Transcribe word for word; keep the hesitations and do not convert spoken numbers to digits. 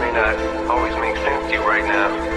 may not always make sense to you right now.